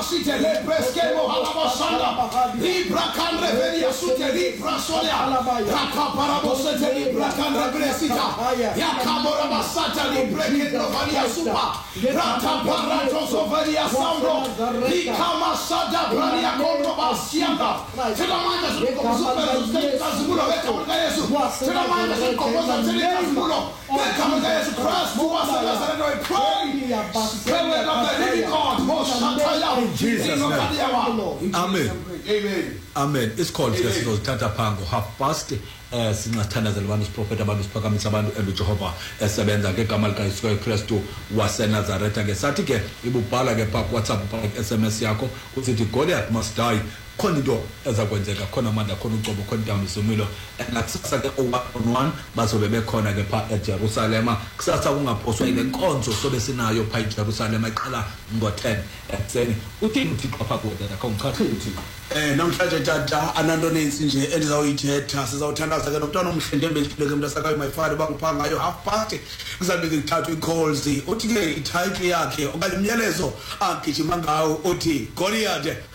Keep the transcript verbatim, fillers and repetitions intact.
site le preskemo halabasanda libra kandre veria sute libra solia rakapara bosete libra kandre bresita yakamora basata libra kendo valia supa rakapara toso valia sando likama sada brania kondo basianda tena manda zuko zuko zuko weka Yesu tena manda zuko tena zuko weka Yesu Christ who was the Nazarene pray spirit of the living God in Jesus name. Amen. Amen. Amen. It's called just Tata Pango half past singathanda zelwanis prophet abantu siphakamisa abantu eJehova esebenza ngegama lika Yesu Kristu waseNazaretha ke sathi ke ibubhala ke pha WhatsApp pha S M S yakho usithi Goliath must die khona into ezakwenzeka khona amandla khona ucobo khona indawo isomilo nakusasa ke one one bazobe bekhona ke pha eJerusalem kusasa kungaphoswa ile nkonzo sobe sinayo pha eJerusalem iqala ngo ten ekseni uthini uThixo pha kude akho ngichaze uthi eh namhlanje tata ananto nensi nje endizawuyithetha sizawuthandaza ke nomntwana omhle ndembelekile mntasakayo my father bangupha ngayo half past kuzabe ngithatha icalls uthi ke ititle yakhe okanye umyalezo agijima ngawo uthi Goliath